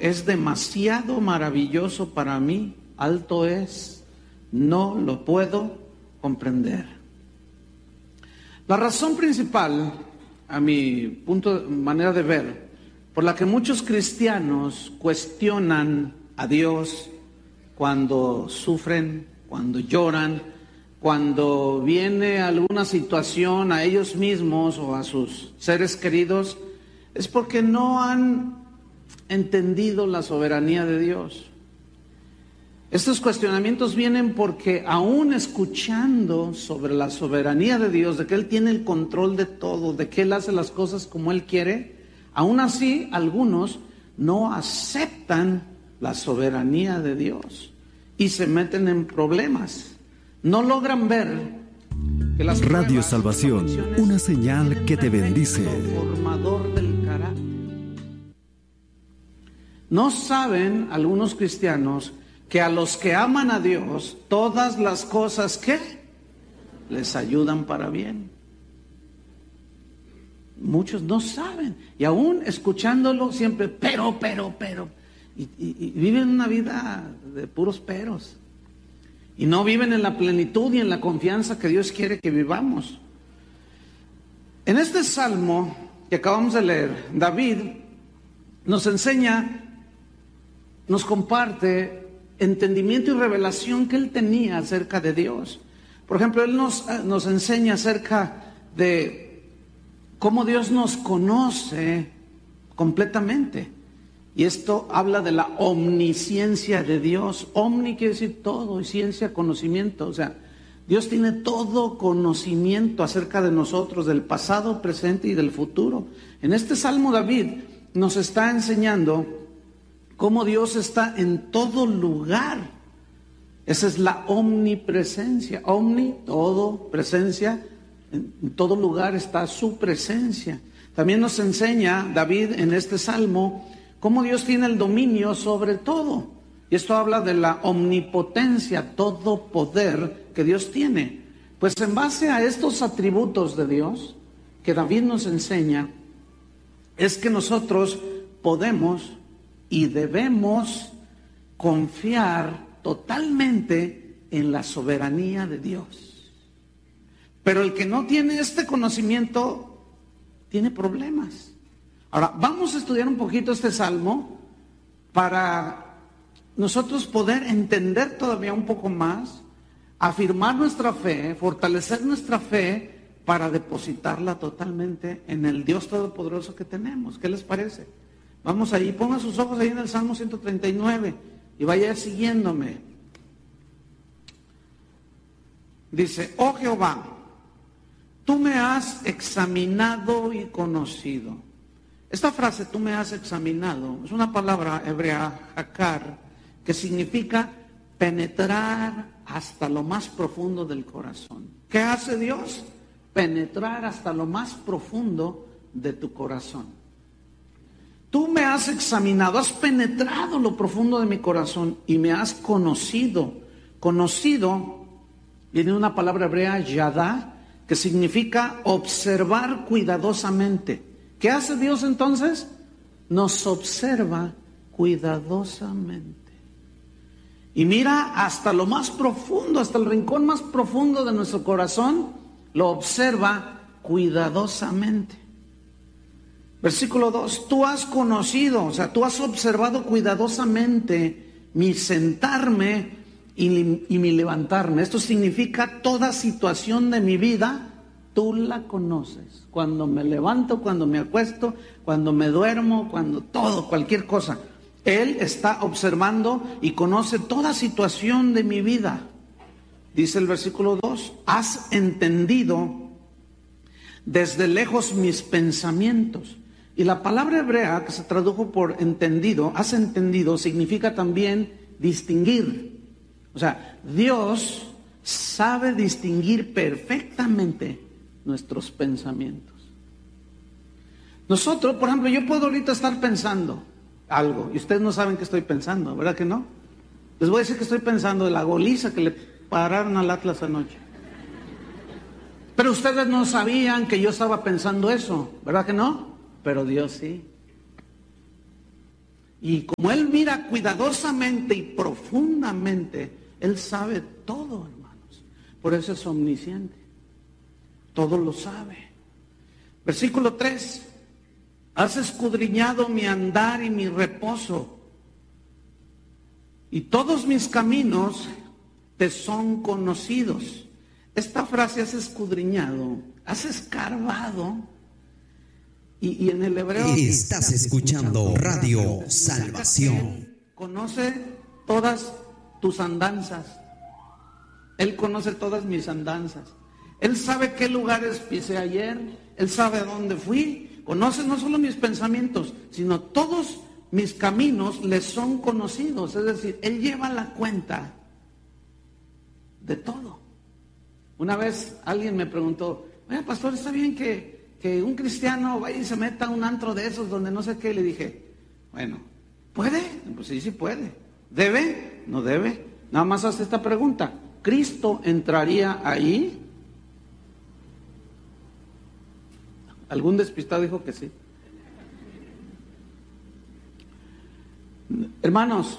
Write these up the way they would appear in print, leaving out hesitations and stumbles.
es demasiado maravilloso para mí, alto es, no lo puedo comprender. La razón principal, a mi manera de ver, por la que muchos cristianos cuestionan a Dios cuando sufren, cuando lloran, cuando viene alguna situación a ellos mismos o a sus seres queridos, es porque no han entendido la soberanía de Dios. Estos cuestionamientos vienen porque aún escuchando sobre la soberanía de Dios, de que Él tiene el control de todo, de que Él hace las cosas como Él quiere, aún así algunos no aceptan la soberanía de Dios y se meten en problemas. No logran ver que las Radio Salvación, una señal que te bendice. Formador del carácter. No saben algunos cristianos que a los que aman a Dios, todas las cosas que les ayudan para bien. Muchos no saben, y aún escuchándolo siempre, pero, y viven una vida de puros peros, y no viven en la plenitud y en la confianza que Dios quiere que vivamos. En este salmo que acabamos de leer, David nos enseña, nos comparte entendimiento y revelación que él tenía acerca de Dios. Por ejemplo, él nos enseña acerca de cómo Dios nos conoce completamente. Y esto habla de la omnisciencia de Dios. Omni quiere decir todo, y ciencia, conocimiento. O sea, Dios tiene todo conocimiento acerca de nosotros, del pasado, presente y del futuro. En este salmo David nos está enseñando cómo Dios está en todo lugar. Esa es la omnipresencia. Omni, todo, presencia. En todo lugar está su presencia. También nos enseña David en este salmo cómo Dios tiene el dominio sobre todo. Y esto habla de la omnipotencia, todo poder que Dios tiene. Pues en base a estos atributos de Dios que David nos enseña, es que nosotros podemos y debemos confiar totalmente en la soberanía de Dios. Pero el que no tiene este conocimiento tiene problemas. Ahora, vamos a estudiar un poquito este salmo para nosotros poder entender todavía un poco más, afirmar nuestra fe, fortalecer nuestra fe para depositarla totalmente en el Dios Todopoderoso que tenemos. ¿Qué les parece? Vamos ahí, pongan sus ojos ahí en el Salmo 139 y vaya siguiéndome. Dice, oh Jehová, tú me has examinado y conocido. Esta frase, tú me has examinado, es una palabra hebrea, hakar, que significa penetrar hasta lo más profundo del corazón. ¿Qué hace Dios? Penetrar hasta lo más profundo de tu corazón. Tú me has examinado, has penetrado lo profundo de mi corazón y me has conocido. Conocido, viene una palabra hebrea, yadá, que significa observar cuidadosamente. ¿Qué hace Dios entonces? Nos observa cuidadosamente. Y mira hasta lo más profundo, hasta el rincón más profundo de nuestro corazón, lo observa cuidadosamente. Versículo 2, tú has conocido, o sea, tú has observado cuidadosamente mi sentarme y mi levantarme. Esto significa toda situación de mi vida, tú la conoces. Cuando me levanto, cuando me acuesto, cuando me duermo, cuando todo, cualquier cosa. Él está observando y conoce toda situación de mi vida. Dice el versículo 2, has entendido desde lejos mis pensamientos. Y la palabra hebrea que se tradujo por entendido, has entendido, significa también distinguir. O sea, Dios sabe distinguir perfectamente nuestros pensamientos. Nosotros, por ejemplo, yo puedo ahorita estar pensando algo y ustedes no saben qué estoy pensando, ¿verdad que no? Les voy a decir que estoy pensando de la goliza que le pararon al Atlas anoche. Pero ustedes no sabían que yo estaba pensando eso, ¿verdad que no? Pero Dios sí. Y como Él mira cuidadosamente y profundamente, Él sabe todo, hermanos. Por eso es omnisciente. Todo lo sabe. Versículo 3. Has escudriñado mi andar y mi reposo, y todos mis caminos te son conocidos. Esta frase, has escudriñado, has escarbado, y en el hebreo... Estás escuchando Radio Salvación. Conoce todas tus andanzas. Él conoce todas mis andanzas. Él sabe qué lugares pisé ayer. Él sabe a dónde fui. Conoce no solo mis pensamientos, sino todos mis caminos le son conocidos. Es decir, Él lleva la cuenta de todo. Una vez alguien me preguntó, oye, pastor, ¿está bien que un cristiano vaya y se meta a un antro de esos donde no sé qué? Le dije, bueno, ¿puede? Pues sí puede. ¿Debe? No debe. Nada más hace esta pregunta, ¿Cristo entraría ahí? Algún despistado dijo que sí. Hermanos,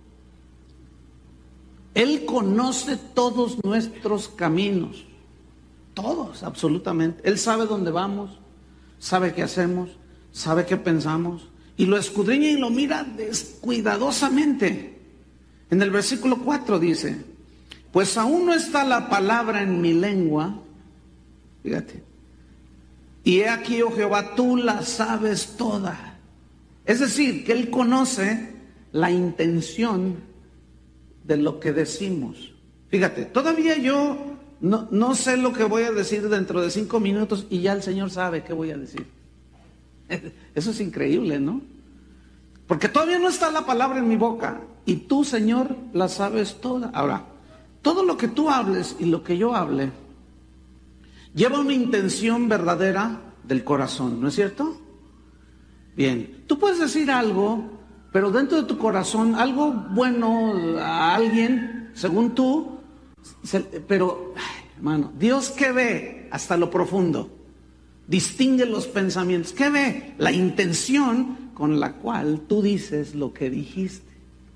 Él conoce todos nuestros caminos, todos, absolutamente. Él sabe dónde vamos, sabe qué hacemos, sabe qué pensamos, y lo escudriña y lo mira descuidadosamente. En el versículo 4 dice, pues aún no está la palabra en mi lengua, fíjate, y he aquí, oh Jehová, tú la sabes toda. Es decir, que Él conoce la intención de lo que decimos. Fíjate, todavía yo no sé lo que voy a decir dentro de 5 minutos y ya el Señor sabe qué voy a decir. Eso es increíble, ¿no? Porque todavía no está la palabra en mi boca y tú, Señor, la sabes toda. Ahora, todo lo que tú hables y lo que yo hable lleva una intención verdadera del corazón, ¿no es cierto? Bien, tú puedes decir algo, pero dentro de tu corazón, algo bueno a alguien, según tú, pero, hermano, Dios que ve hasta lo profundo, distingue los pensamientos, ¿qué ve? La intención con la cual tú dices lo que dijiste.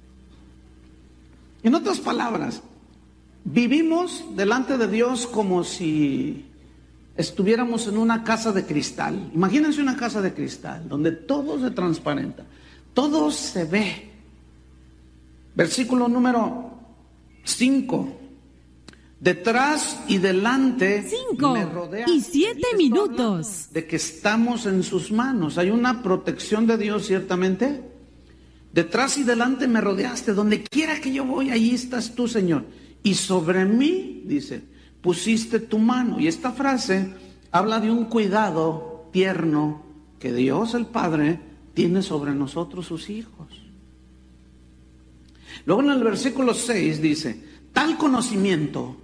En otras palabras, vivimos delante de Dios como si estuviéramos en una casa de cristal. Imagínense una casa de cristal donde todo se transparenta, todo se ve. Versículo número 5. Detrás y delante 5 me rodea. y 7 minutos. De que estamos en sus manos. Hay una protección de Dios, ciertamente. Detrás y delante me rodeaste. Donde quiera que yo voy, ahí estás tú, Señor. Y sobre mí, dice, pusiste tu mano. Y esta frase habla de un cuidado tierno que Dios el Padre tiene sobre nosotros, sus hijos. Luego en el versículo 6 dice, tal conocimiento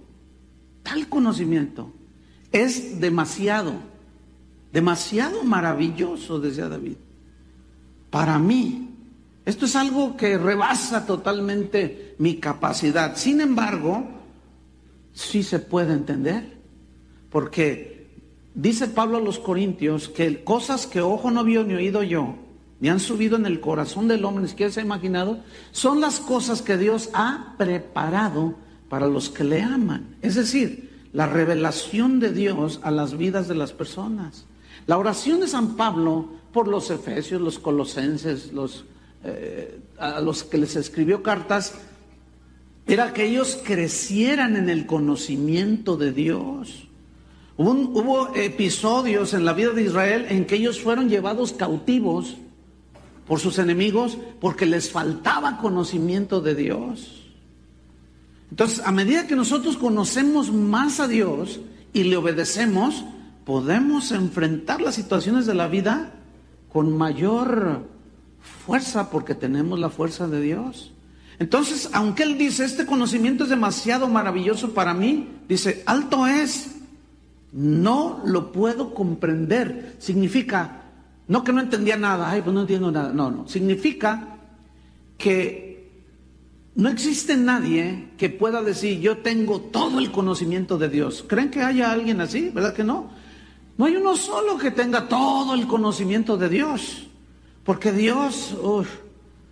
es demasiado maravilloso, decía David, para mí. Esto es algo que rebasa totalmente mi capacidad. Sin embargo, sí se puede entender, porque dice Pablo a los Corintios que cosas que ojo no vio ni oído yo, ni han subido en el corazón del hombre, ni siquiera se ha imaginado, son las cosas que Dios ha preparado para los que le aman. Es decir, la revelación de Dios a las vidas de las personas. La oración de San Pablo por los efesios, los colosenses, a los que les escribió cartas, era que ellos crecieran en el conocimiento de Dios. Hubo episodios en la vida de Israel en que ellos fueron llevados cautivos por sus enemigos porque les faltaba conocimiento de Dios. Entonces, a medida que nosotros conocemos más a Dios y le obedecemos, podemos enfrentar las situaciones de la vida con mayor fuerza porque tenemos la fuerza de Dios. Entonces, aunque Él dice, este conocimiento es demasiado maravilloso para mí, dice, alto es, no lo puedo comprender. Significa, no que no entendía nada, ay, pues no entiendo nada, no, significa que no existe nadie que pueda decir, yo tengo todo el conocimiento de Dios. ¿Creen que haya alguien así? ¿Verdad que no? No hay uno solo que tenga todo el conocimiento de Dios, porque Dios,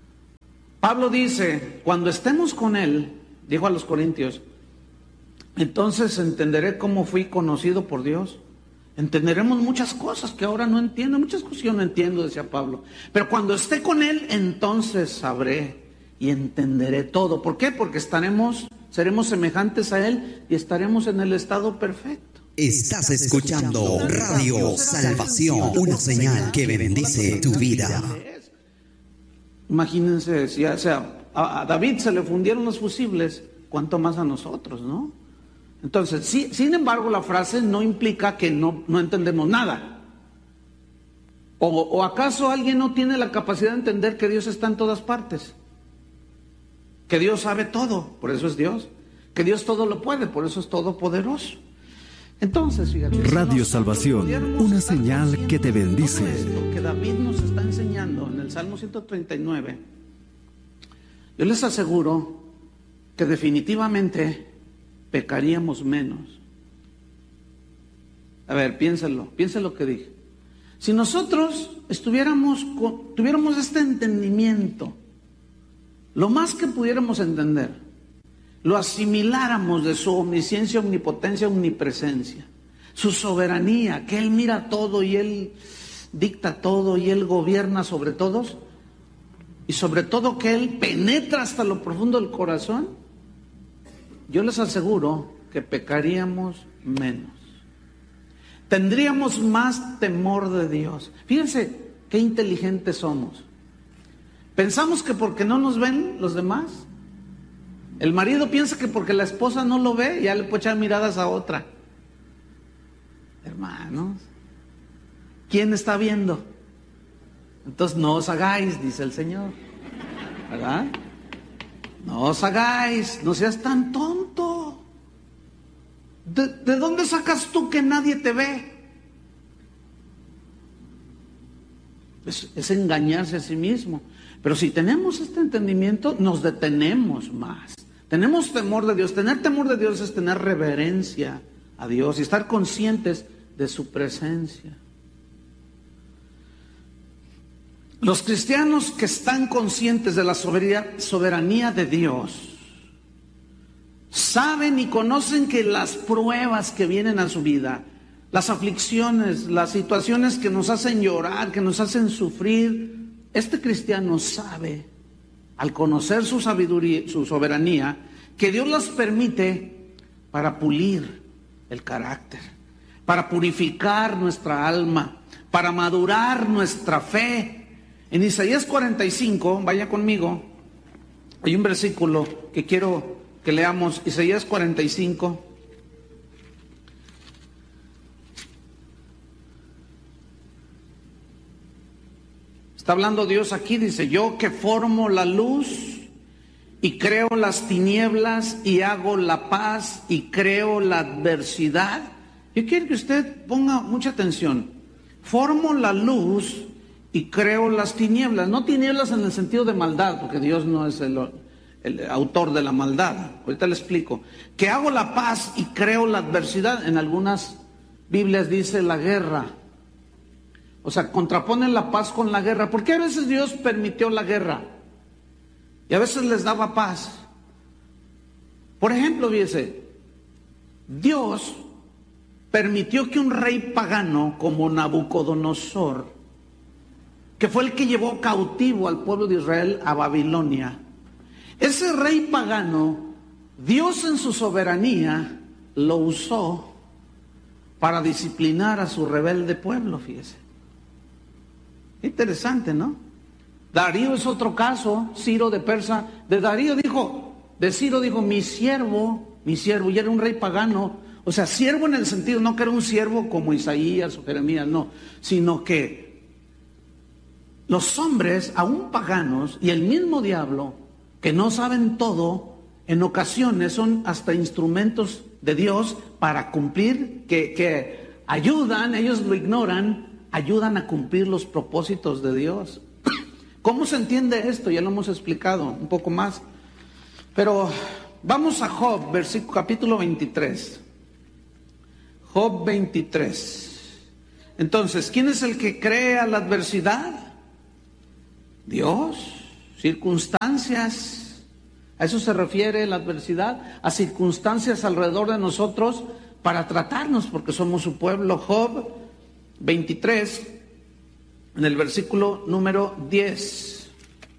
Pablo dice, cuando estemos con Él, dijo a los Corintios, entonces entenderé cómo fui conocido por Dios. Entenderemos muchas cosas que ahora no entiendo, muchas cosas que yo no entiendo, decía Pablo. Pero cuando esté con Él, entonces sabré y entenderé todo. ¿Por qué? Porque seremos semejantes a Él y estaremos en el estado perfecto. Estás escuchando Radio Salvación, una señal que bendice tu vida. Imagínense, si a David se le fundieron los fusibles, ¿cuánto más a nosotros, no? Entonces, sin embargo, la frase no implica que no entendemos nada. ¿O acaso alguien no tiene la capacidad de entender que Dios está en todas partes? Que Dios sabe todo, por eso es Dios. Que Dios todo lo puede, por eso es todopoderoso. Entonces, fíjate. Radio Salvación, una señal que te bendice. Esto que David nos está enseñando en el Salmo 139, yo les aseguro que definitivamente pecaríamos menos. A ver, piensen lo que dije. Si nosotros tuviéramos este entendimiento, lo más que pudiéramos entender, lo asimiláramos de su omnisciencia, omnipotencia, omnipresencia, su soberanía, que Él mira todo y Él dicta todo y Él gobierna sobre todos, y sobre todo que Él penetra hasta lo profundo del corazón, yo les aseguro que pecaríamos menos. Tendríamos más temor de Dios. Fíjense qué inteligentes somos. Pensamos que porque no nos ven los demás, el marido piensa que porque la esposa no lo ve, ya le puede echar miradas a otra. Hermanos, ¿quién está viendo? Entonces no os hagáis, dice el Señor, ¿verdad? No os hagáis, no seas tan tonto. ¿De dónde sacas tú que nadie te ve? Es engañarse a sí mismo. Pero si tenemos este entendimiento, nos detenemos más. Tenemos temor de Dios. Tener temor de Dios es tener reverencia a Dios y estar conscientes de su presencia. Los cristianos que están conscientes de la soberanía de Dios saben y conocen que las pruebas que vienen a su vida, las aflicciones, las situaciones que nos hacen llorar, que nos hacen sufrir, este cristiano sabe, al conocer su sabiduría, su soberanía, que Dios las permite para pulir el carácter, para purificar nuestra alma, para madurar nuestra fe. En Isaías 45, vaya conmigo, hay un versículo que quiero que leamos, Isaías 45. Está hablando Dios aquí, dice, yo que formo la luz y creo las tinieblas y hago la paz y creo la adversidad. Yo quiero que usted ponga mucha atención. Formo la luz y creo las tinieblas. No tinieblas en el sentido de maldad, porque Dios no es el autor de la maldad. Ahorita le explico. Que hago la paz y creo la adversidad. En algunas Biblias dice la guerra. O sea, contraponen la paz con la guerra. ¿Por qué a veces Dios permitió la guerra? Y a veces les daba paz. Por ejemplo, fíjese, Dios permitió que un rey pagano como Nabucodonosor, que fue el que llevó cautivo al pueblo de Israel a Babilonia, ese rey pagano, Dios en su soberanía lo usó para disciplinar a su rebelde pueblo, fíjese. Interesante, ¿no? Darío es otro caso, Ciro de Persa. De Ciro dijo, mi siervo, y era un rey pagano. O sea, siervo en el sentido, no que era un siervo como Isaías o Jeremías, no, sino que los hombres, aún paganos, y el mismo diablo, que no saben todo, en ocasiones son hasta instrumentos de Dios para cumplir, que ayudan, ellos lo ignoran, ayudan a cumplir los propósitos de Dios. ¿Cómo se entiende esto? Ya lo hemos explicado un poco más. Pero vamos a Job, capítulo 23. Job 23. Entonces, ¿quién es el que crea la adversidad? Dios. circunstancias. A eso se refiere la adversidad, a circunstancias alrededor de nosotros para tratarnos, porque somos su pueblo. Job 23, en el versículo número 10.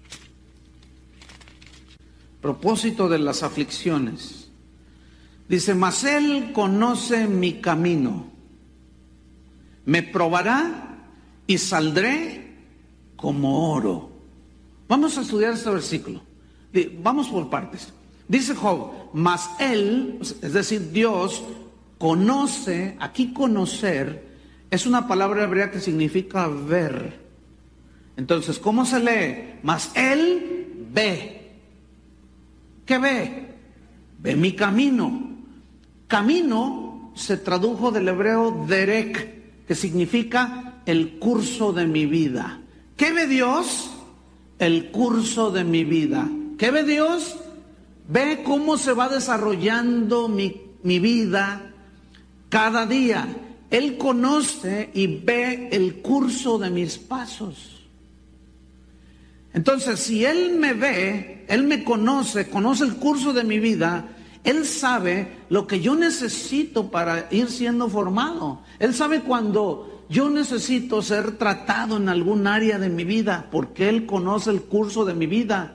Propósito de las aflicciones. Dice, mas él conoce mi camino, me probará y saldré como oro. Vamos a estudiar este versículo. Vamos por partes. Dice Job, mas él, es decir, Dios, conoce. Aquí conocer es una palabra hebrea que significa ver. Entonces, ¿cómo se lee? Mas él ve. ¿Qué ve? Ve mi camino. Camino se tradujo del hebreo derek, que significa el curso de mi vida. ¿Qué ve Dios? El curso de mi vida. ¿Qué ve Dios? Ve cómo se va desarrollando mi vida cada día. Él conoce y ve el curso de mis pasos. Entonces, si Él me ve, Él me conoce el curso de mi vida, Él sabe lo que yo necesito para ir siendo formado. Él sabe cuando yo necesito ser tratado en algún área de mi vida, porque Él conoce el curso de mi vida.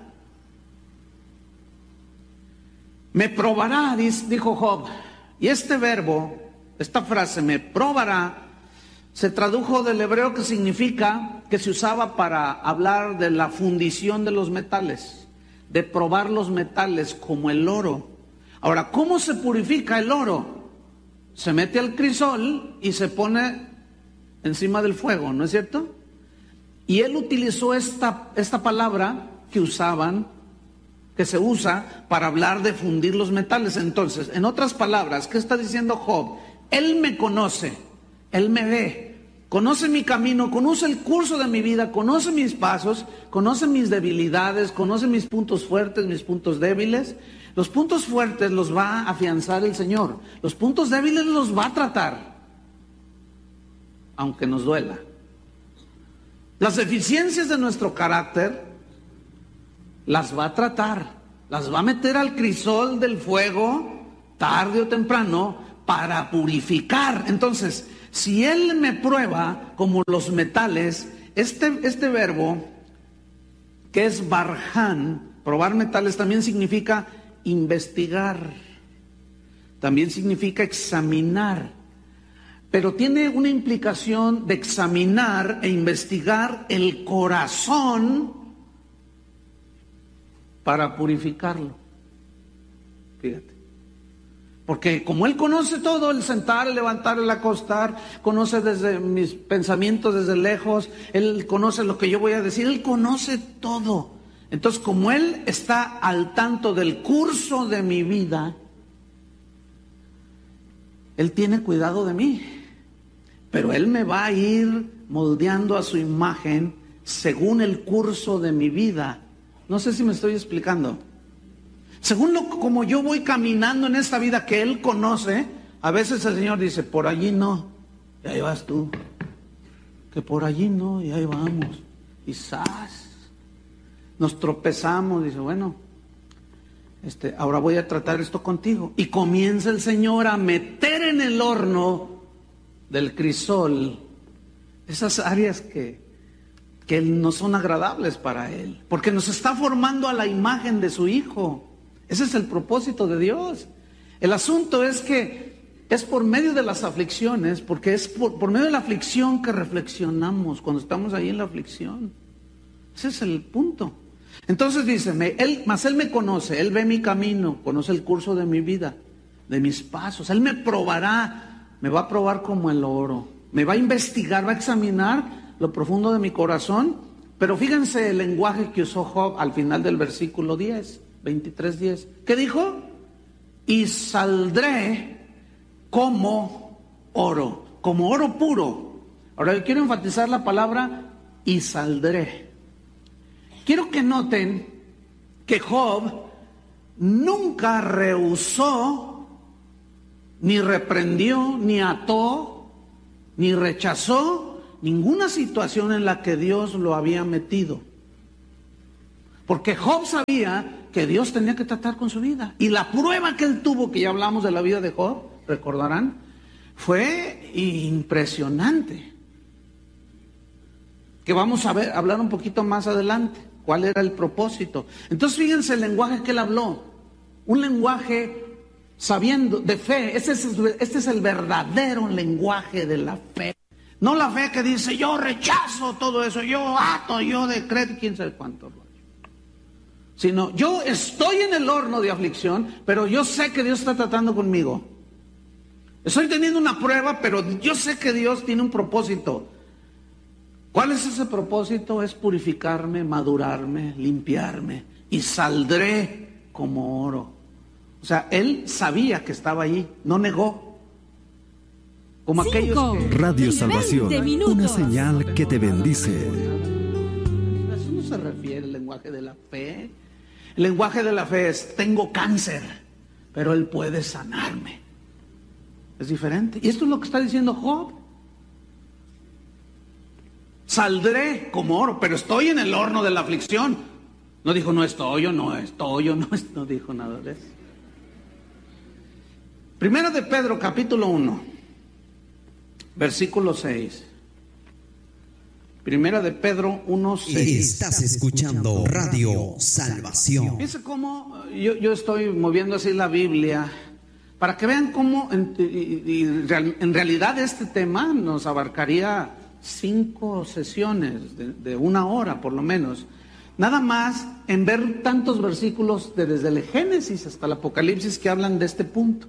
Me probará, dijo Job. Y este verbo, esta frase, me probará, se tradujo del hebreo que significa, que se usaba para hablar de la fundición de los metales, de probar los metales como el oro. Ahora, ¿cómo se purifica el oro? Se mete al crisol y se pone encima del fuego, ¿no es cierto? Y él utilizó esta palabra que se usa para hablar de fundir los metales. Entonces, en otras palabras, ¿qué está diciendo Job? Él me conoce, Él me ve, conoce mi camino, conoce el curso de mi vida, conoce mis pasos, conoce mis debilidades, conoce mis puntos fuertes, mis puntos débiles. Los puntos fuertes los va a afianzar el Señor, los puntos débiles los va a tratar, aunque nos duela. Las deficiencias de nuestro carácter las va a tratar, las va a meter al crisol del fuego tarde o temprano para purificar. Entonces, si Él me prueba como los metales, este verbo que es barján, probar metales, también significa investigar, también significa examinar, pero tiene una implicación de examinar e investigar el corazón para purificarlo. Fíjate. Porque como Él conoce todo, el sentar, el levantar, el acostar, conoce desde mis pensamientos desde lejos, Él conoce lo que yo voy a decir, Él conoce todo. Entonces, como Él está al tanto del curso de mi vida, Él tiene cuidado de mí. Pero Él me va a ir moldeando a su imagen según el curso de mi vida. No sé si me estoy explicando. Según como yo voy caminando en esta vida que Él conoce, a veces el Señor dice, por allí no, y ahí vas tú. Que por allí no, y ahí vamos. Y ¡zas! Nos tropezamos, dice, bueno, ahora voy a tratar esto contigo. Y comienza el Señor a meter en el horno del crisol esas áreas que no son agradables para Él, porque nos está formando a la imagen de su Hijo. Ese es el propósito de Dios. El asunto es que es por medio de las aflicciones, porque es por medio de la aflicción que reflexionamos cuando estamos ahí en la aflicción. Ese es el punto. Entonces dice, mas Él me conoce, Él ve mi camino, conoce el curso de mi vida, de mis pasos. Él me probará, me va a probar como el oro, me va a investigar, va a examinar lo profundo de mi corazón. Pero fíjense el lenguaje que usó Job al final del versículo 10, 23:10. ¿Qué dijo? Y saldré como oro puro. Ahora yo quiero enfatizar la palabra y saldré. Quiero que noten que Job nunca rehusó, ni reprendió, ni ató, ni rechazó ninguna situación en la que Dios lo había metido. Porque Job sabía que Dios tenía que tratar con su vida. Y la prueba que él tuvo, que ya hablamos de la vida de Job, recordarán, fue impresionante. Que vamos a hablar un poquito más adelante. ¿Cuál era el propósito? Entonces fíjense el lenguaje que él habló. Un lenguaje sabiendo de fe. Este es el verdadero lenguaje de la fe. No la fe que dice yo rechazo todo eso, yo ato, yo decreto, quién sabe cuánto. Sino yo estoy en el horno de aflicción, pero yo sé que Dios está tratando conmigo. Estoy teniendo una prueba, pero yo sé que Dios tiene un propósito. ¿Cuál es ese propósito? Es purificarme, madurarme, limpiarme y saldré como oro. O sea, él sabía que estaba ahí, no negó. Como aquellos que... Radio Salvación, una señal que te bendice. Eso no se refiere al lenguaje de la fe. El lenguaje de la fe es, tengo cáncer, pero Él puede sanarme. Es diferente. Y esto es lo que está diciendo Job. Saldré como oro, pero estoy en el horno de la aflicción. No dijo, no estoy, no dijo nada de eso. Primera de Pedro, capítulo 1. Versículo 6. Primera de Pedro 1:6. Estás escuchando Radio Salvación. Fíjense cómo yo estoy moviendo así la Biblia para que vean cómo en realidad este tema nos abarcaría 5 sesiones de 1 hora por lo menos. Nada más en ver tantos versículos desde el Génesis hasta el Apocalipsis que hablan de este punto.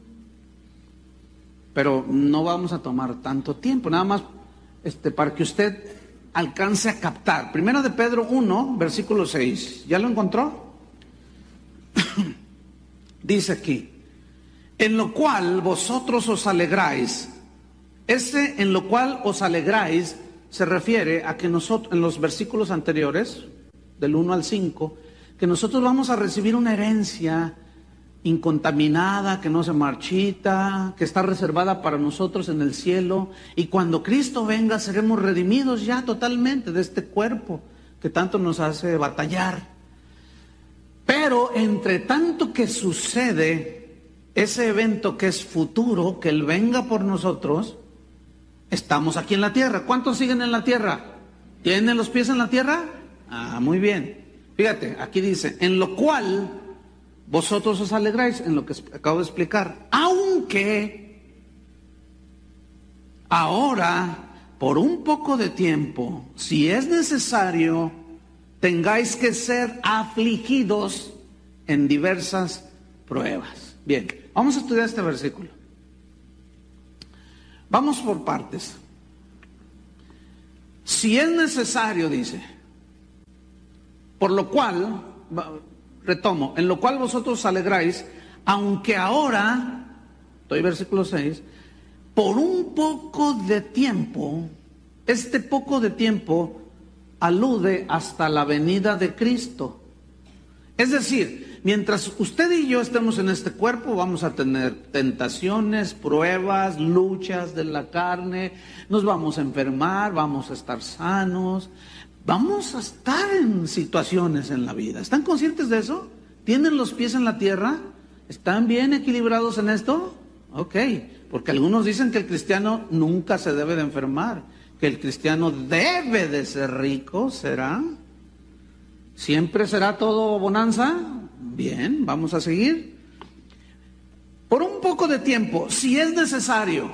Pero no vamos a tomar tanto tiempo, nada más para que usted alcance a captar. Primera de Pedro 1, versículo 6. ¿Ya lo encontró? Dice aquí, en lo cual vosotros os alegráis. En lo cual os alegráis se refiere a que nosotros, en los versículos anteriores, del 1 al 5, que nosotros vamos a recibir una herencia incontaminada, que no se marchita, que está reservada para nosotros en el cielo, y cuando Cristo venga seremos redimidos ya totalmente de este cuerpo que tanto nos hace batallar. Pero entre tanto que sucede ese evento que es futuro, que Él venga por nosotros, estamos aquí en la tierra. ¿Cuántos siguen en la tierra? ¿Tienen los pies en la tierra? Ah, muy bien. Fíjate, aquí dice, en lo cual vosotros os alegráis, en lo que acabo de explicar, aunque ahora, por un poco de tiempo, si es necesario, tengáis que ser afligidos en diversas pruebas. Bien, vamos a estudiar este versículo. Vamos por partes. Si es necesario, dice, por lo cual... Retomo, en lo cual vosotros os alegráis, aunque ahora, estoy versículo 6, por un poco de tiempo, este poco de tiempo alude hasta la venida de Cristo. Es decir, mientras usted y yo estemos en este cuerpo, vamos a tener tentaciones, pruebas, luchas de la carne, nos vamos a enfermar, vamos a estar sanos. Vamos a estar en situaciones en la vida. ¿Están conscientes de eso? ¿Tienen los pies en la tierra? ¿Están bien equilibrados en esto? Ok, porque algunos dicen que el cristiano nunca se debe de enfermar, que el cristiano debe de ser rico. ¿Será? ¿Siempre será todo bonanza? Bien, vamos a seguir. Por un poco de tiempo, si es necesario.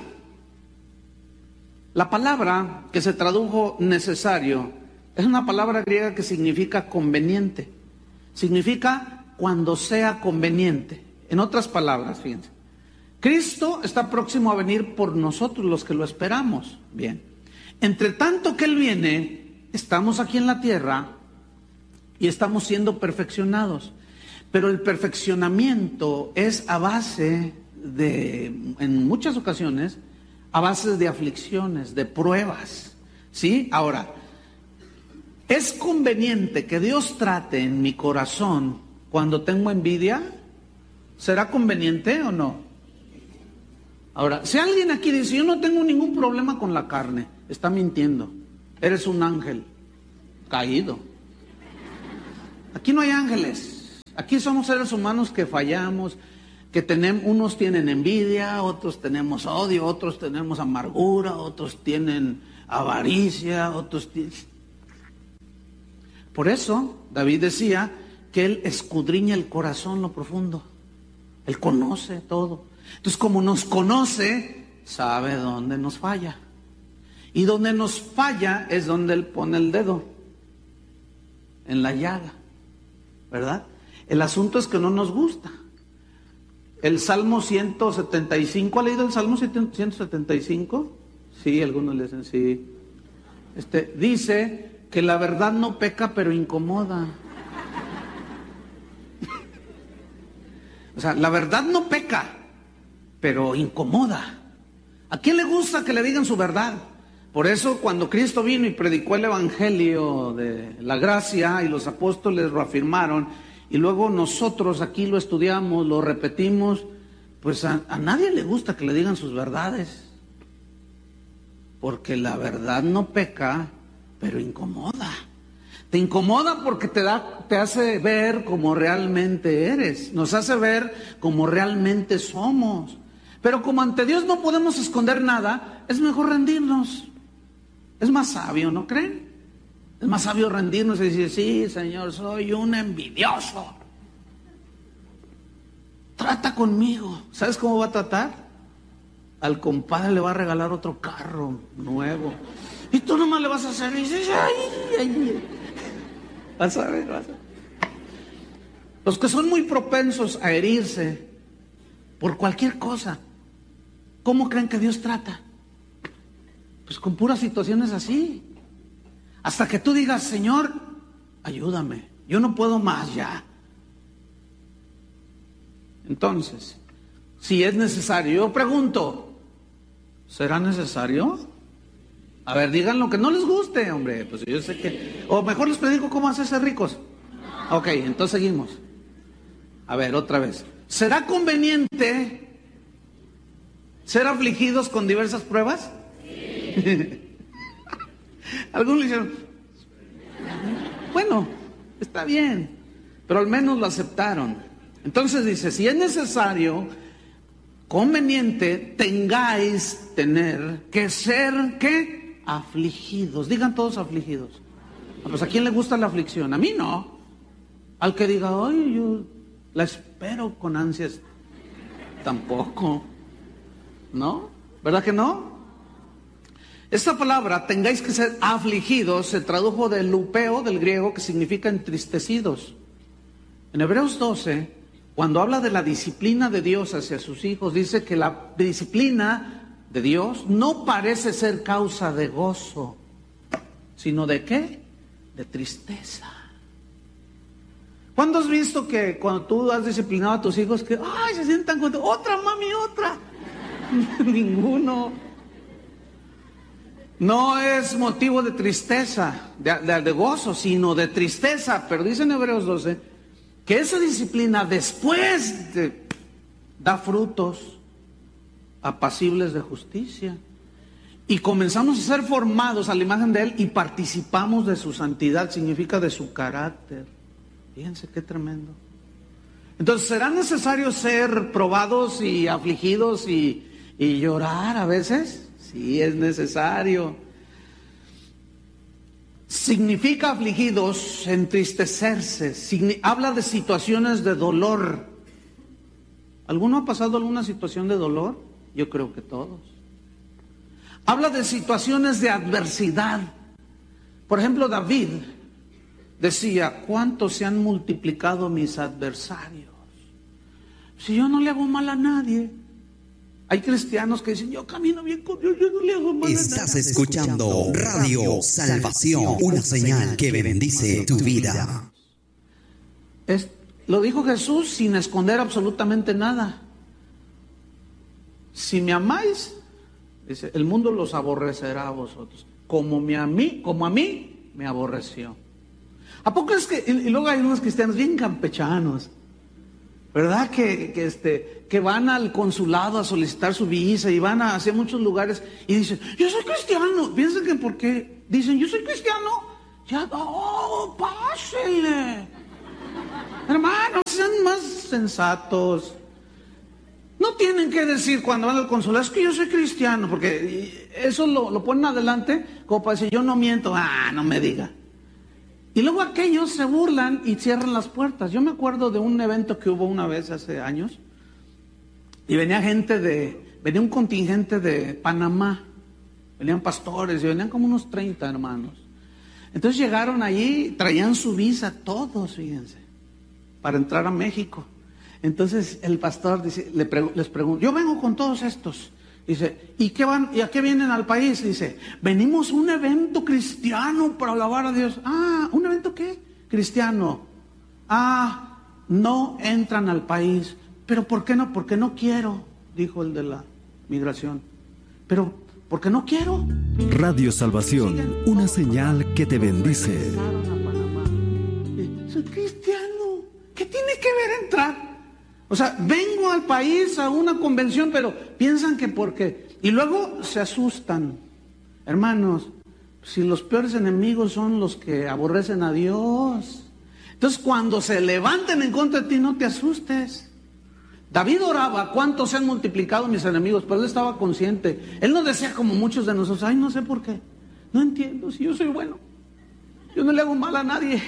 La palabra que se tradujo necesario es una palabra griega que significa conveniente. Significa cuando sea conveniente. En otras palabras, fíjense. Cristo está próximo a venir por nosotros los que lo esperamos. Bien. Entre tanto que Él viene, estamos aquí en la tierra y estamos siendo perfeccionados. Pero el perfeccionamiento es a base de, en muchas ocasiones, a base de aflicciones, de pruebas. ¿Sí? Ahora, ¿es conveniente que Dios trate en mi corazón cuando tengo envidia? ¿Será conveniente o no? Ahora, si alguien aquí dice, yo no tengo ningún problema con la carne, está mintiendo. Eres un ángel caído. Aquí no hay ángeles. Aquí somos seres humanos que fallamos, unos tienen envidia, otros tenemos odio, otros tenemos amargura, otros tienen avaricia, Por eso David decía que él escudriña el corazón, lo profundo. Él conoce todo. Entonces, como nos conoce, sabe dónde nos falla. Y donde nos falla es donde él pone el dedo, en la llaga, ¿verdad? El asunto es que no nos gusta. El Salmo 175, ¿ha leído el Salmo 175? Sí, algunos le dicen sí. Dice que la verdad no peca, pero incomoda. O sea, la verdad no peca, pero incomoda. ¿A quién le gusta que le digan su verdad? Por eso cuando Cristo vino y predicó el evangelio de la gracia y los apóstoles lo afirmaron, y luego nosotros aquí lo estudiamos, lo repetimos, pues a nadie le gusta que le digan sus verdades. Porque la verdad no peca, pero incomoda. Te incomoda porque te hace ver como realmente eres, nos hace ver como realmente somos. Pero como ante Dios no podemos esconder nada, es mejor rendirnos. Es más sabio, ¿no creen? Es más sabio rendirnos y decir, sí, Señor, soy un envidioso. Trata conmigo. ¿Sabes cómo va a tratar? Al compadre le va a regalar otro carro nuevo. Y tú nomás le vas a hacer y dices, ay. Vas a ver. Los que son muy propensos a herirse por cualquier cosa, ¿cómo creen que Dios trata? Pues con puras situaciones así. Hasta que tú digas, Señor, ayúdame, yo no puedo más ya. Entonces, si es necesario, yo pregunto, ¿será necesario? A ver, digan lo que no les guste, hombre. Pues yo sé que... O mejor les predico cómo hacerse ricos. Ok, entonces seguimos. A ver, otra vez. ¿Será conveniente ser afligidos con diversas pruebas? Sí. Algunos le dijeron, bueno, está bien, pero al menos lo aceptaron. Entonces dice, si es necesario, conveniente, tener que ser, ¿qué? Afligidos. Digan todos afligidos. Pues ¿a quién le gusta la aflicción? A mí no. Al que diga, ay, yo la espero con ansias, tampoco. ¿No? ¿Verdad que no? Esta palabra, tengáis que ser afligidos, se tradujo del lupeo, del griego, que significa entristecidos. En Hebreos 12, cuando habla de la disciplina de Dios hacia sus hijos, dice que la disciplina de Dios no parece ser causa de gozo, sino ¿de qué? De tristeza. ¿Cuándo has visto que cuando tú has disciplinado a tus hijos que, ay, se sientan contentos, otra mami, otra? Ninguno. No es motivo de tristeza, de gozo, sino de tristeza. Pero dice en Hebreos 12 que esa disciplina después da frutos apacibles de justicia. Y comenzamos a ser formados a la imagen de Él y participamos de su santidad, significa de su carácter. Fíjense qué tremendo. Entonces, ¿será necesario ser probados y afligidos y llorar a veces? Sí, es necesario. Significa afligidos, entristecerse. Habla de situaciones de dolor. ¿Alguno ha pasado alguna situación de dolor? Yo creo que todos. Habla de situaciones de adversidad. Por ejemplo, David decía, ¿cuánto se han multiplicado mis adversarios? Si yo no le hago mal a nadie. Hay cristianos que dicen, yo camino bien con Dios, yo no le hago mal a nadie. Estás escuchando Radio Salvación, una señal que bendice tu vida. Lo dijo Jesús sin esconder absolutamente nada. Si me amáis, dice, el mundo los aborrecerá a vosotros, como a mí me aborreció. ¿A poco es que, y luego hay unos cristianos bien campechanos, ¿verdad? Que van al consulado a solicitar su visa y van hacia muchos lugares y dicen, yo soy cristiano. Piensan que porque dicen, yo soy cristiano, ya, pásele. Hermanos, sean más sensatos. No tienen que decir cuando van al consulado, es que yo soy cristiano, porque eso lo ponen adelante como para decir, yo no miento. No me diga. Y luego aquellos se burlan y cierran las puertas. Yo me acuerdo de un evento que hubo una vez hace años, y venía un contingente de Panamá, venían pastores, y venían como unos 30 hermanos. Entonces llegaron allí, traían su visa todos, fíjense, para entrar a México. Entonces el pastor dice, les pregunta, yo vengo con todos estos. Dice, ¿y a qué vienen al país? Dice, venimos a un evento cristiano para alabar a Dios. ¿Un evento qué? Cristiano. No entran al país. ¿Pero por qué no? Porque no quiero, dijo el de la migración. ¿Pero por qué no quiero? Radio Salvación, una señal que te bendice. Soy cristiano. ¿Qué tiene que ver entrar? O sea, vengo al país a una convención, pero piensan que porque... Y luego se asustan. Hermanos, si los peores enemigos son los que aborrecen a Dios. Entonces, cuando se levanten en contra de ti, no te asustes. David oraba, ¿cuántos se han multiplicado mis enemigos? Pero él estaba consciente. Él no decía como muchos de nosotros, no sé por qué. No entiendo, si yo soy bueno. Yo no le hago mal a nadie.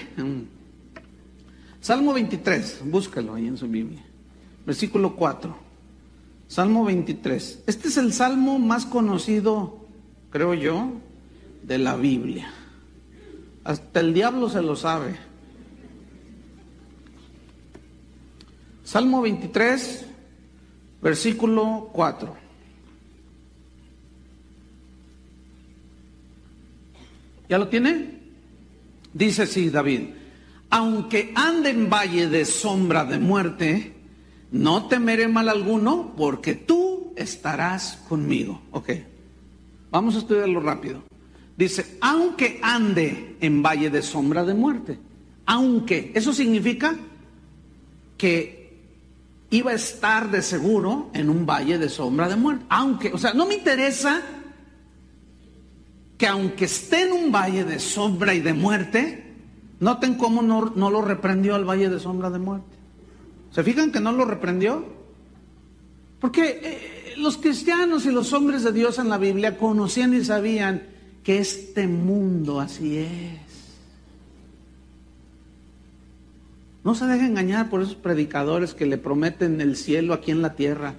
Salmo 23, búscalo ahí en su Biblia. Versículo 4. Salmo 23. Este es el salmo más conocido, creo yo, de la Biblia. Hasta el diablo se lo sabe. Salmo 23, versículo 4. ¿Ya lo tiene? Dice así David: aunque ande en valle de sombra de muerte, no temeré mal alguno, porque tú estarás conmigo. Ok, vamos a estudiarlo rápido. Dice, aunque ande en valle de sombra de muerte. Aunque, eso significa que iba a estar de seguro en un valle de sombra de muerte. Aunque, o sea, no me interesa que aunque esté en un valle de sombra y de muerte, noten cómo no lo reprendió al valle de sombra de muerte. ¿Se fijan que no lo reprendió? Porque los cristianos y los hombres de Dios en la Biblia conocían y sabían que este mundo así es. No se dejen engañar por esos predicadores que le prometen el cielo aquí en la tierra.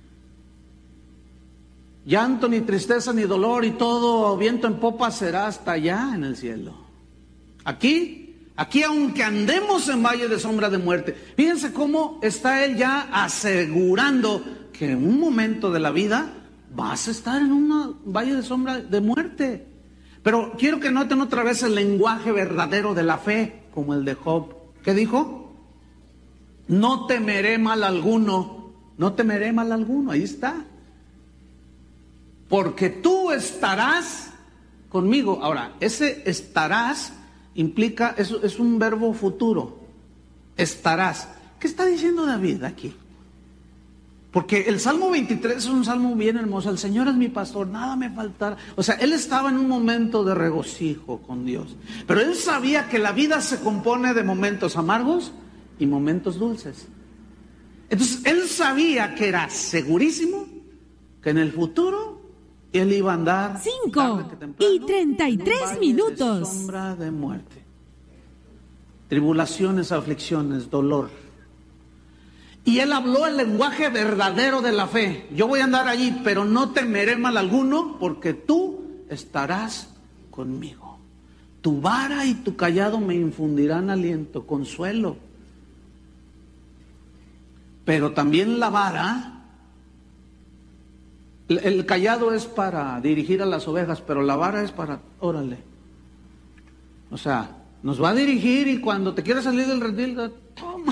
Llanto, ni tristeza, ni dolor, y todo viento en popa será hasta allá en el cielo. Aquí aunque andemos en valle de sombra de muerte, fíjense cómo está él ya asegurando que en un momento de la vida vas a estar en un valle de sombra de muerte. Pero quiero que noten otra vez el lenguaje verdadero de la fe, como el de Job. ¿Qué dijo? No temeré mal alguno, no temeré mal alguno, ahí está. Porque tú estarás conmigo. Ahora, ese estarás implica, es un verbo futuro. Estarás. ¿Qué está diciendo David aquí? Porque el Salmo 23 es un salmo bien hermoso. El Señor es mi pastor, nada me faltará. O sea, él estaba en un momento de regocijo con Dios. Pero él sabía que la vida se compone de momentos amargos y momentos dulces. Entonces, él sabía que era segurísimo que en el futuro él iba a andar 5:33 minutos. Sombra de muerte, tribulaciones, aflicciones, dolor. Y él habló el lenguaje verdadero de la fe. Yo voy a andar allí, pero no temeré mal alguno, porque tú estarás conmigo. Tu vara y tu cayado me infundirán aliento, consuelo. Pero también la vara, el cayado es para dirigir a las ovejas, pero la vara es para, órale. O sea, nos va a dirigir, y cuando te quieras salir del redil, toma.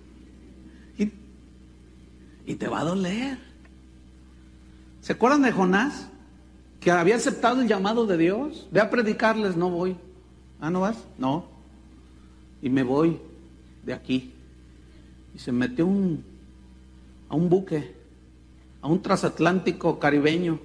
Y te va a doler. ¿Se acuerdan de Jonás? Que había aceptado el llamado de Dios. Ve a predicarles, no voy. ¿No vas? No. Y me voy de aquí. Y se metió a un buque, a un transatlántico caribeño.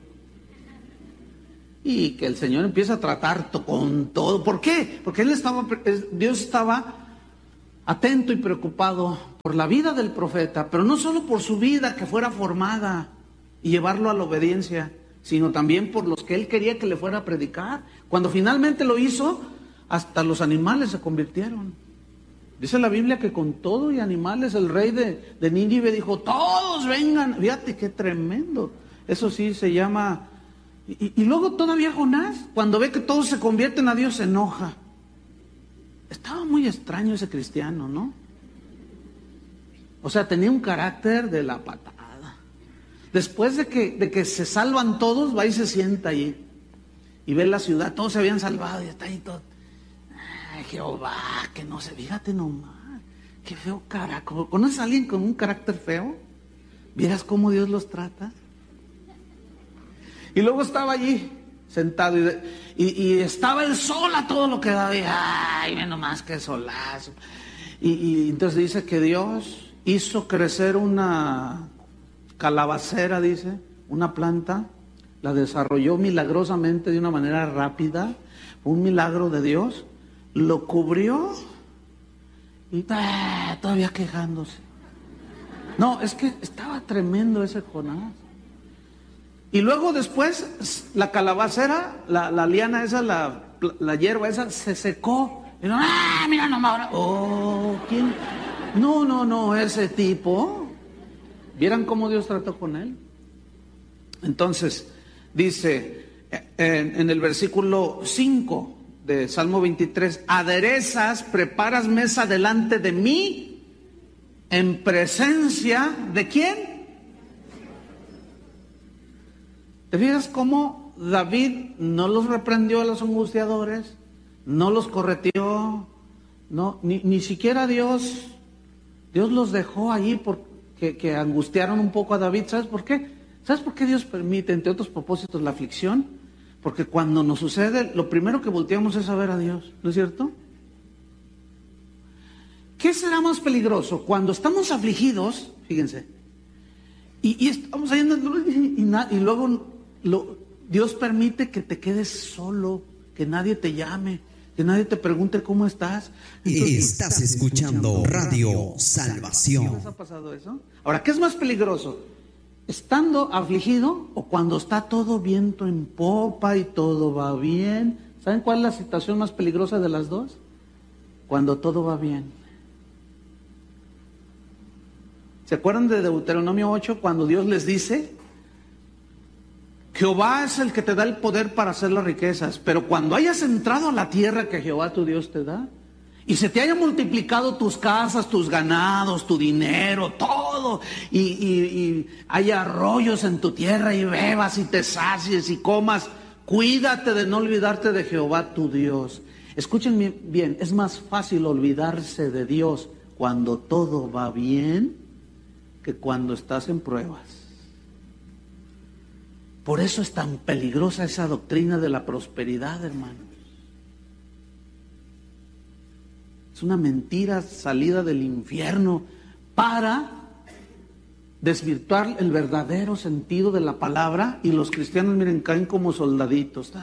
Y que el Señor empieza a tratar con todo. ¿Por qué? Porque Dios estaba atento y preocupado por la vida del profeta, pero no solo por su vida, que fuera formada y llevarlo a la obediencia, sino también por los que él quería que le fuera a predicar. Cuando finalmente lo hizo, hasta los animales se convirtieron. Dice la Biblia que con todo y animales el rey de Nínive dijo, todos vengan. Fíjate qué tremendo. Eso sí se llama... Y luego todavía Jonás, cuando ve que todos se convierten a Dios, se enoja. Estaba muy extraño ese cristiano, ¿no? O sea, tenía un carácter de la patada. Después de que se salvan todos, va y se sienta allí. Y ve la ciudad, todos se habían salvado y está ahí todo. Ay, Jehová, que no se, fíjate nomás, qué feo carácter. ¿Conoces a alguien con un carácter feo? ¿Vieras cómo Dios los trata? Y luego estaba allí, sentado, y estaba el sol a todo lo que daba. Y, ay, menos más que solazo. Y entonces dice que Dios hizo crecer una calabacera, dice, una planta, la desarrolló milagrosamente de una manera rápida, un milagro de Dios, lo cubrió y todavía quejándose. No, es que estaba tremendo ese Jonás. Y luego después la calabacera, la liana esa, la hierba esa se secó. Y no, mira nomás ahora. Oh, ¿quién? No, ese tipo. ¿Vieran cómo Dios trató con él? Entonces, dice en el versículo 5 de Salmo 23, aderezas, preparas mesa delante de mí, en presencia ¿de quién? ¿Te fijas cómo David no los reprendió a los angustiadores? No los correteó, no, ni siquiera Dios los dejó allí porque angustiaron un poco a David. ¿Sabes por qué? ¿Sabes por qué Dios permite, entre otros propósitos, la aflicción? Porque cuando nos sucede, lo primero que volteamos es a ver a Dios, ¿no es cierto? ¿Qué será más peligroso? Cuando estamos afligidos, fíjense, y estamos ahí y luego Dios permite que te quedes solo, que nadie te llame, que nadie te pregunte cómo estás. Entonces, estás escuchando Radio Salvación. ¿Les ha pasado eso? Ahora, ¿qué es más peligroso? ¿Estando afligido o cuando está todo viento en popa y todo va bien? ¿Saben cuál es la situación más peligrosa de las dos? Cuando todo va bien. ¿Se acuerdan de Deuteronomio 8 cuando Dios les dice: Jehová es el que te da el poder para hacer las riquezas, pero cuando hayas entrado a la tierra que Jehová tu Dios te da, y se te haya multiplicado tus casas, tus ganados, tu dinero, todo, y haya arroyos en tu tierra, y bebas, y te sacies, y comas, cuídate de no olvidarte de Jehová tu Dios. Escúchenme bien, es más fácil olvidarse de Dios cuando todo va bien que cuando estás en pruebas. Por eso es tan peligrosa esa doctrina de la prosperidad, hermanos. Es una mentira salida del infierno para desvirtuar el verdadero sentido de la palabra, y los cristianos, miren, caen como soldaditos.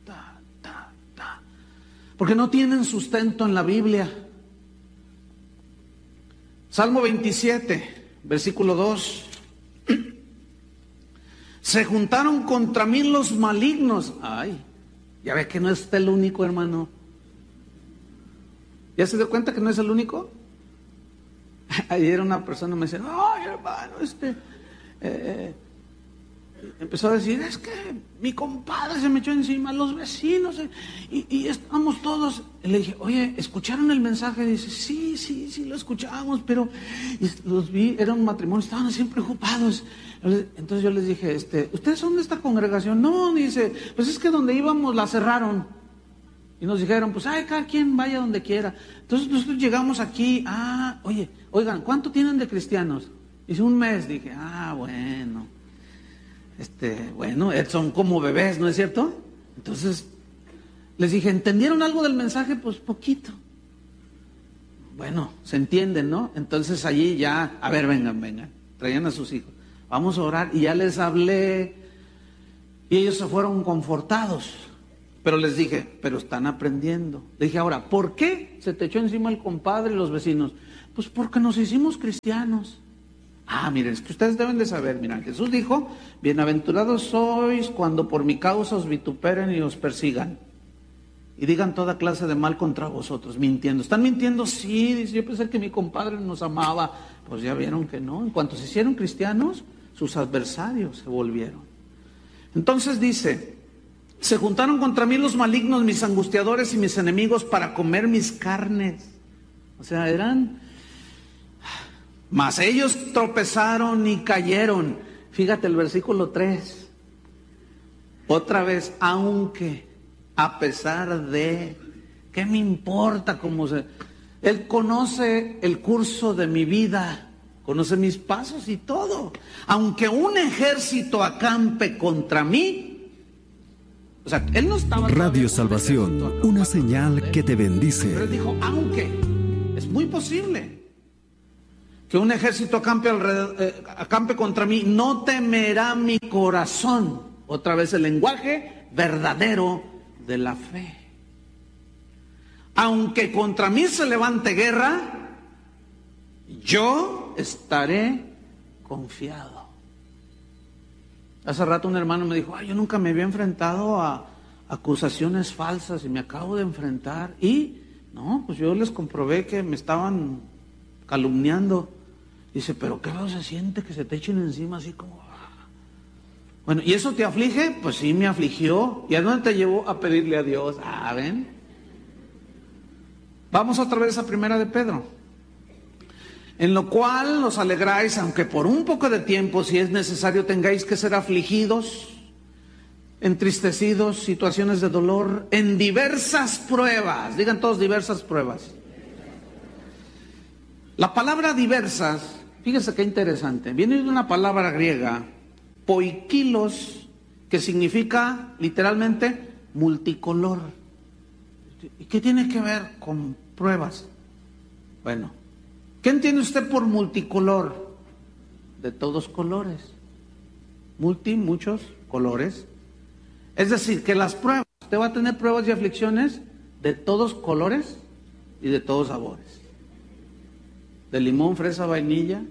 Porque no tienen sustento en la Biblia. Salmo 27, versículo 2. Se juntaron contra mí los malignos. Ay, ya ve que no es el único, hermano. ¿Ya se dio cuenta que no es el único? Ayer una persona me decía: ay, hermano, empezó a decir: es que mi compadre se me echó encima, los vecinos, y estamos todos. Y le dije: oye, ¿escucharon el mensaje? Y dice: sí, lo escuchamos, pero los vi, era un matrimonio, estaban así preocupados. Entonces yo les dije: ¿ustedes son de esta congregación? No, dice, pues es que donde íbamos la cerraron. Y nos dijeron: pues cada quien vaya donde quiera. Entonces nosotros llegamos aquí. Oigan, ¿cuánto tienen de cristianos? Dice: un mes. Dije: bueno. Bueno, son como bebés, ¿no es cierto? Entonces les dije: ¿entendieron algo del mensaje? Pues poquito. Bueno, se entienden, ¿no? Entonces allí ya, a ver, vengan, traían a sus hijos, vamos a orar. Y ya les hablé y ellos se fueron confortados. Pero les dije, pero están aprendiendo. Le dije, ahora, ¿por qué se te echó encima el compadre y los vecinos? Pues porque nos hicimos cristianos. Miren, es que ustedes deben de saber, mira, Jesús dijo, bienaventurados sois cuando por mi causa os vituperen y os persigan y digan toda clase de mal contra vosotros, mintiendo. ¿Están mintiendo? Sí, dice, yo pensé que mi compadre nos amaba. Pues ya vieron que no. En cuanto se hicieron cristianos, sus adversarios se volvieron. Entonces dice, se juntaron contra mí los malignos, mis angustiadores y mis enemigos para comer mis carnes. O sea, mas ellos tropezaron y cayeron. Fíjate el versículo 3. Otra vez, aunque, a pesar de, ¿qué me importa cómo se? Él conoce el curso de mi vida, conoce mis pasos y todo. Aunque un ejército acampe contra mí, o sea, él no estaba... Radio Salvación, una señal que te bendice. Pero él dijo, aunque, es muy posible que un ejército acampe contra mí, no temerá mi corazón. Otra vez el lenguaje verdadero de la fe. Aunque contra mí se levante guerra, yo estaré confiado. Hace rato un hermano me dijo, yo nunca me había enfrentado a acusaciones falsas y me acabo de enfrentar. Y no, pues yo les comprobé que me estaban calumniando. Dice, pero qué feo se siente que se te echen encima así como... Bueno, ¿y eso te aflige? Pues sí, me afligió. ¿Y a dónde te llevó? A pedirle a Dios. ¿Ven? Vamos otra vez a Primera de Pedro. En lo cual os alegráis, aunque por un poco de tiempo, si es necesario, tengáis que ser afligidos, entristecidos, situaciones de dolor, en diversas pruebas. Digan todos diversas pruebas. La palabra diversas, fíjese qué interesante, viene de una palabra griega, poikilos, que significa literalmente multicolor. ¿Y qué tiene que ver con pruebas? Bueno, ¿qué entiende usted por multicolor? De todos colores. Muchos colores. Es decir, que las pruebas, usted va a tener pruebas y aflicciones de todos colores y de todos sabores. De limón, fresa, vainilla,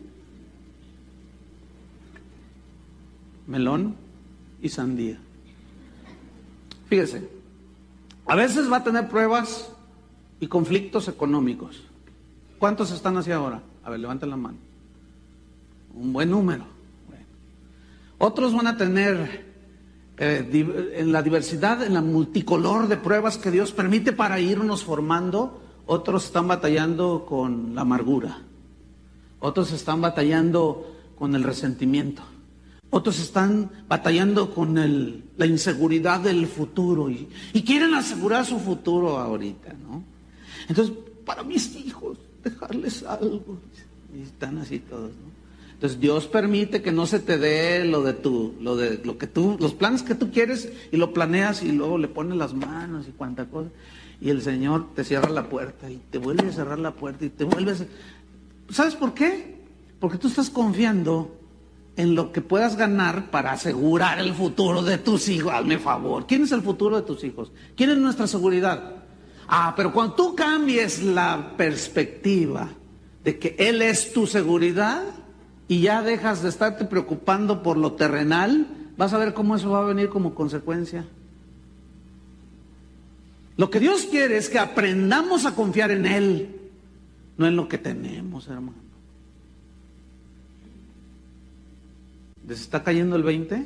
melón y sandía. Fíjese, a veces va a tener pruebas y conflictos económicos. ¿Cuántos están así ahora? A ver, levanten la mano. Un buen número. Bueno. Otros van a tener en la diversidad, en la multicolor de pruebas que Dios permite para irnos formando. Otros están batallando con la amargura. Otros están batallando con el resentimiento. Otros están batallando con la inseguridad del futuro y quieren asegurar su futuro ahorita, ¿no? Entonces, para mis hijos, dejarles algo. Y están así todos, ¿no? Entonces, Dios permite que no se te dé los planes que tú quieres y lo planeas y luego le pones las manos y cuánta cosa. Y el Señor te cierra la puerta y te vuelve a cerrar la puerta y te vuelves... ¿Sabes por qué? Porque tú estás confiando en lo que puedas ganar para asegurar el futuro de tus hijos. Hazme favor. ¿Quién es el futuro de tus hijos? ¿Quién es nuestra seguridad? Pero cuando tú cambies la perspectiva de que Él es tu seguridad y ya dejas de estarte preocupando por lo terrenal, vas a ver cómo eso va a venir como consecuencia. Lo que Dios quiere es que aprendamos a confiar en Él, no en lo que tenemos, hermano. ¿Les está cayendo el 20?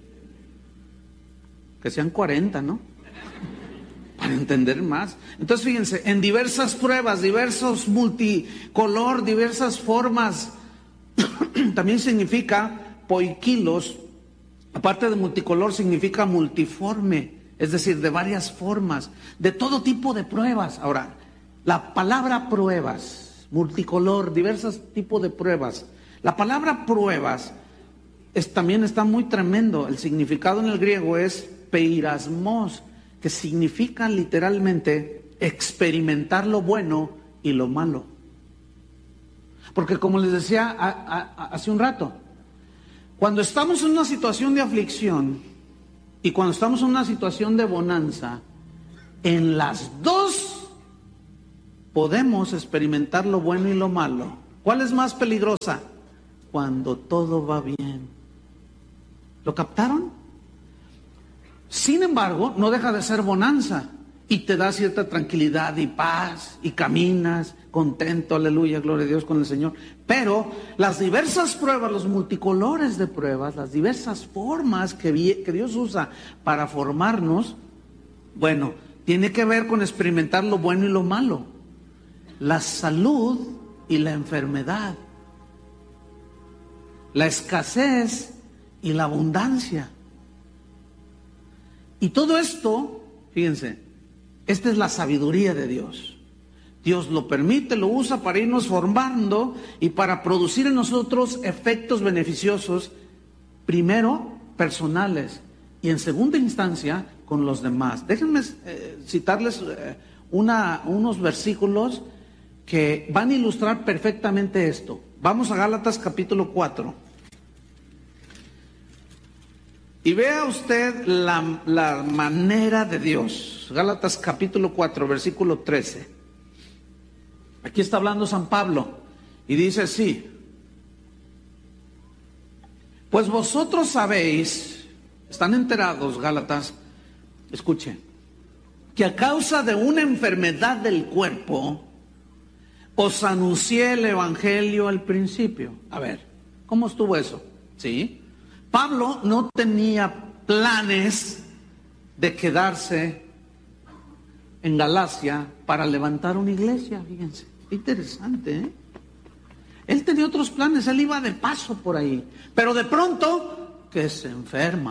Que sean 40, ¿no? Para entender más. Entonces fíjense, en diversas pruebas, diversos multicolor, diversas formas, también significa poikilos, aparte de multicolor significa multiforme, es decir, de varias formas, de todo tipo de pruebas. Ahora, la palabra pruebas, multicolor, diversos tipos de pruebas, la palabra pruebas también está muy tremendo. El significado en el griego es peirasmos, que significa literalmente experimentar lo bueno y lo malo. Porque como les decía hace un rato, cuando estamos en una situación de aflicción, y cuando estamos en una situación de bonanza, en las dos podemos experimentar lo bueno y lo malo. ¿Cuál es más peligrosa? Cuando todo va bien. ¿Lo captaron? Sin embargo, no deja de ser bonanza y te da cierta tranquilidad y paz y caminas contento, aleluya, gloria a Dios con el Señor. Pero las diversas pruebas, los multicolores de pruebas, las diversas formas que Dios usa para formarnos, bueno, tiene que ver con experimentar lo bueno y lo malo, la salud y la enfermedad, la escasez y la abundancia. Y todo esto, fíjense, esta es la sabiduría de Dios. Dios lo permite, lo usa para irnos formando y para producir en nosotros efectos beneficiosos, primero personales y en segunda instancia con los demás. Déjenme citarles unos versículos que van a ilustrar perfectamente esto. Vamos a Gálatas capítulo 4. Y vea usted la manera de Dios. Gálatas capítulo 4, versículo 13. Aquí está hablando San Pablo y dice así: pues vosotros sabéis, están enterados, Gálatas, escuchen, que a causa de una enfermedad del cuerpo os anuncié el evangelio al principio. A ver, ¿cómo estuvo eso? ¿Sí? Pablo no tenía planes de quedarse en Galacia para levantar una iglesia, fíjense, interesante, ¿eh? Él tenía otros planes, él iba de paso por ahí, pero de pronto que se enferma.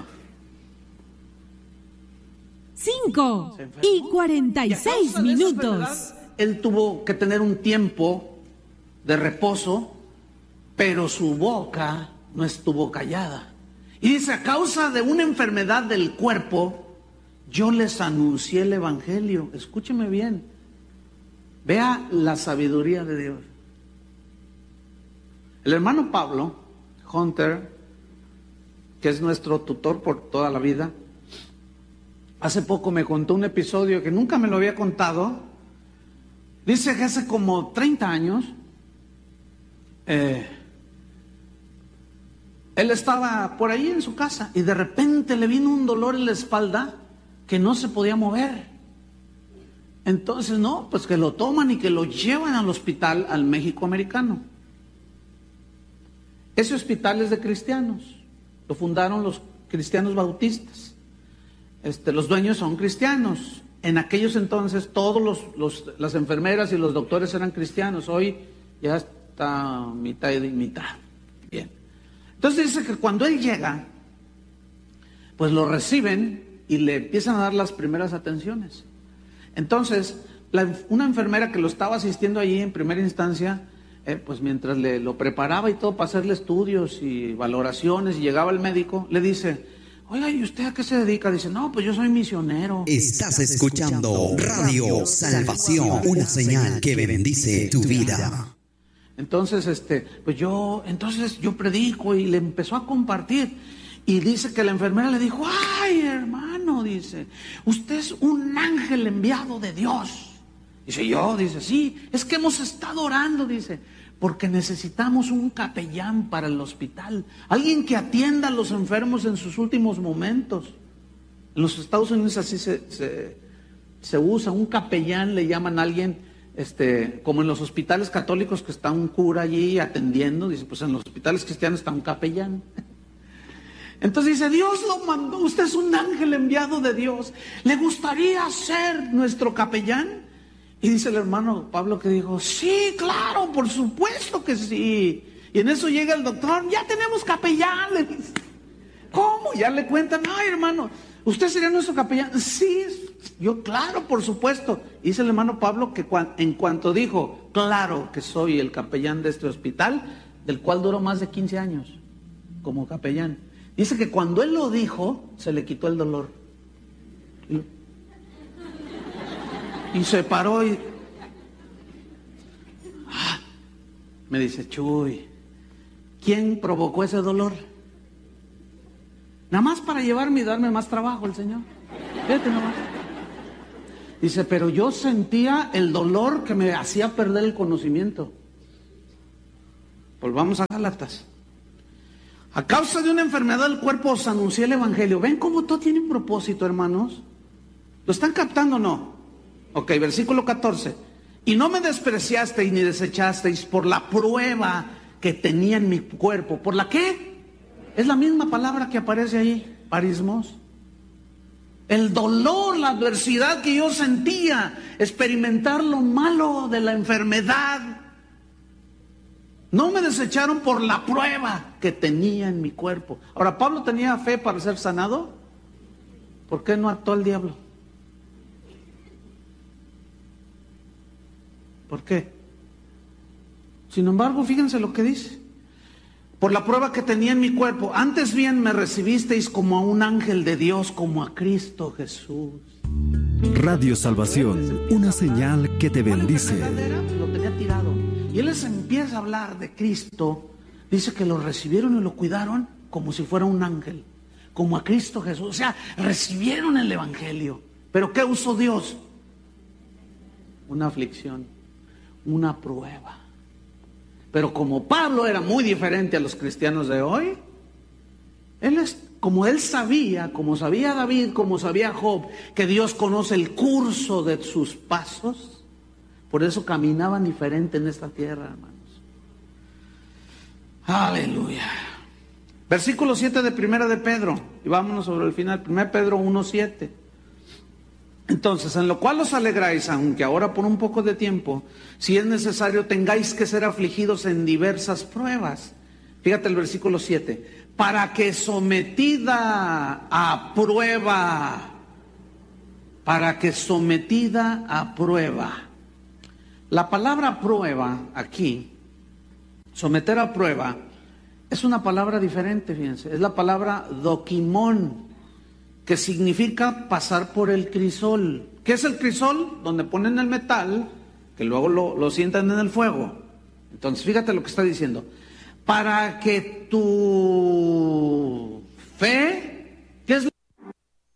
5:46 minutos. Él tuvo que tener un tiempo de reposo, pero su boca no estuvo callada. Y dice, a causa de una enfermedad del cuerpo, yo les anuncié el evangelio. Escúcheme bien. Vea la sabiduría de Dios. El hermano Pablo Hunter, que es nuestro tutor por toda la vida, hace poco me contó un episodio que nunca me lo había contado. Dice que hace como 30 años, él estaba por ahí en su casa y de repente le vino un dolor en la espalda que no se podía mover. Entonces, no, pues que lo toman y que lo llevan al hospital, al México americano. Ese hospital es de cristianos, lo fundaron los cristianos bautistas. Los dueños son cristianos. En aquellos entonces todos las enfermeras y los doctores eran cristianos. Hoy ya está mitad y mitad. Bien. Entonces dice que cuando él llega, pues lo reciben y le empiezan a dar las primeras atenciones. Entonces, una enfermera que lo estaba asistiendo allí en primera instancia, pues mientras lo preparaba y todo para hacerle estudios y valoraciones, y llegaba el médico, le dice, oiga, ¿y usted a qué se dedica? Dice, no, pues yo soy misionero. Estás escuchando Radio Salvación, una señal que bendice tu vida. Entonces, pues yo predico, y le empezó a compartir. Y dice que la enfermera le dijo, ay, hermano, dice, usted es un ángel enviado de Dios. Dice, yo, dice, sí, es que hemos estado orando, dice, porque necesitamos un capellán para el hospital, alguien que atienda a los enfermos en sus últimos momentos. En los Estados Unidos así se usa, un capellán le llaman a alguien, como en los hospitales católicos que está un cura allí atendiendo, dice, pues en los hospitales cristianos está un capellán. Entonces dice, Dios lo mandó, usted es un ángel enviado de Dios, ¿le gustaría ser nuestro capellán? Y dice el hermano Pablo que dijo, sí, claro, por supuesto que sí. Y en eso llega el doctor, ya tenemos capellán, le dice. ¿Cómo? Ya le cuentan, ay, hermano, ¿usted sería nuestro capellán? Sí, yo, claro, por supuesto. Y dice el hermano Pablo que en cuanto dijo, claro que soy el capellán de este hospital, del cual duró más de 15 años como capellán. Dice que cuando él lo dijo, se le quitó el dolor. Y se paró y... me dice, Chuy, ¿quién provocó ese dolor? Nada más para llevarme y darme más trabajo el Señor. Fíjate nomás. Dice, pero yo sentía el dolor que me hacía perder el conocimiento. Volvamos a Gálatas. A causa de una enfermedad del cuerpo os anuncié el evangelio. ¿Ven cómo todo tiene un propósito, hermanos? ¿Lo están captando o no? Ok, versículo 14. Y no me despreciasteis ni desechasteis por la prueba que tenía en mi cuerpo. ¿Por la qué? Es la misma palabra que aparece ahí, parismos. El dolor, la adversidad que yo sentía, experimentar lo malo de la enfermedad. No me desecharon por la prueba que tenía en mi cuerpo. Ahora, ¿Pablo tenía fe para ser sanado? ¿Por qué no actuó el diablo? ¿Por qué? Sin embargo, fíjense lo que dice. Por la prueba que tenía en mi cuerpo, antes bien me recibisteis como a un ángel de Dios, como a Cristo Jesús. Radio Salvación, una señal que te bendice. Lo tenía tirado. Y él les empieza a hablar de Cristo. Dice que lo recibieron y lo cuidaron como si fuera un ángel, como a Cristo Jesús. O sea, recibieron el evangelio. ¿Pero qué usó Dios? Una aflicción, una prueba. Pero como Pablo era muy diferente a los cristianos de hoy, como él sabía, como sabía David, como sabía Job, que Dios conoce el curso de sus pasos, por eso caminaban diferente en esta tierra, hermanos. Aleluya. Versículo 7 de Primera de Pedro, y vámonos sobre el final, 1 Pedro 1:7. Entonces, en lo cual os alegráis, aunque ahora por un poco de tiempo, si es necesario, tengáis que ser afligidos en diversas pruebas. Fíjate el versículo 7. Para que sometida a prueba, La palabra prueba aquí, someter a prueba, es una palabra diferente, fíjense. Es la palabra dokimón, que significa pasar por el crisol. ¿Qué es el crisol? Donde ponen el metal, que luego lo sientan en el fuego. Entonces, fíjate lo que está diciendo. Para que tu fe